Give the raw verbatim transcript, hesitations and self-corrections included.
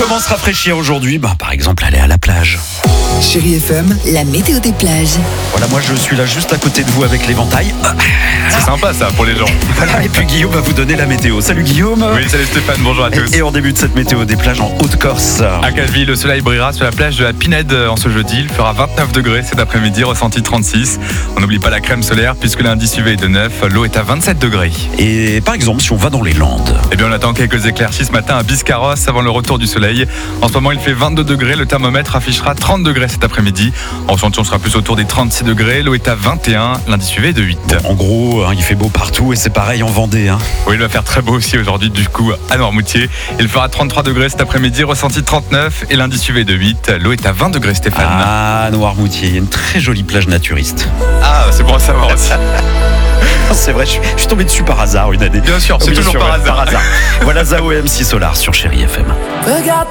Comment se rafraîchir aujourd'hui ? Bah, par exemple, aller à la plage. Chérie F M, la météo des plages. Voilà, moi je suis là juste à côté de vous avec l'éventail. C'est sympa ça pour les gens. Voilà, et puis Guillaume va vous donner la météo. Salut Guillaume. Oui, salut Stéphane, bonjour à tous. Et, et on débute cette météo des plages en Haute-Corse. À Calvi, le soleil brillera sur la plage de la Pinède en ce jeudi. Il fera vingt-neuf degrés cet après-midi, ressenti trente-six. On n'oublie pas la crème solaire puisque l'indice U V est de neuf. L'eau est à vingt-sept degrés. Et par exemple, si on va dans les Landes. Eh bien, on attend quelques éclaircies ce matin à Biscarrosse avant le retour du soleil. En ce moment, il fait vingt-deux degrés. Le thermomètre affichera trente degrés cet après-midi. En ressenti, on sera plus autour des trente-six degrés. L'eau est à vingt et un. L'indice U V est de huit. Bon, en gros, hein, il fait beau partout et c'est pareil en Vendée. Hein. Oui, il va faire très beau aussi aujourd'hui, du coup, à Noirmoutier. Il fera trente-trois degrés cet après-midi, ressenti trente-neuf et l'indice U V est de huit. L'eau est à vingt degrés, Stéphane. Ah, Noirmoutier, il y a une très jolie plage naturiste. Ah, c'est bon à savoir aussi. C'est vrai, je suis, je suis tombé dessus par hasard une année. Bien sûr, c'est Oui, toujours sûr, par ouais, hasard. Voilà Zao et M C Solar sur Chérie F M.